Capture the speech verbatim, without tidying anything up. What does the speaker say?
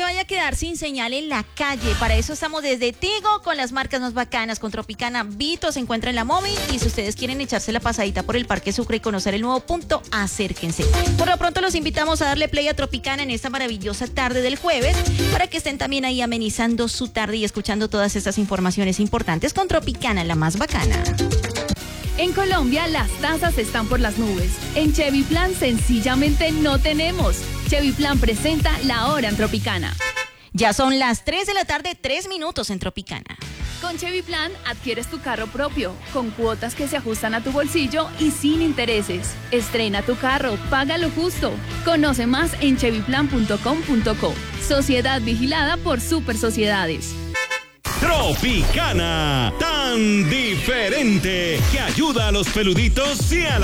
vaya a quedar sin señal en la calle. Para eso estamos desde Tigo con las marcas más bacanas. Con Tropicana Vito se encuentra en la móvil. Y si ustedes quieren echarse la pasadita por el Parque Sucre y conocer el nuevo punto, acérquense. Por lo pronto los invitamos a darle play a Tropicana en esta maravillosa tarde del jueves para que estén también ahí amenizando su tarde y escuchando todas estas informaciones importantes con Tropicana, la más bacana. En Colombia las tasas están por las nubes. En Chevy Plan sencillamente no tenemos. Chevy Plan presenta La Hora en Tropicana. Ya son las tres de la tarde, tres minutos en Tropicana. Con Chevy Plan adquieres tu carro propio, con cuotas que se ajustan a tu bolsillo y sin intereses. Estrena tu carro, paga lo justo. Conoce más en chevy plan punto com punto co. Sociedad vigilada por Super Sociedades. Tropicana, tan diferente que ayuda a los peluditos y a la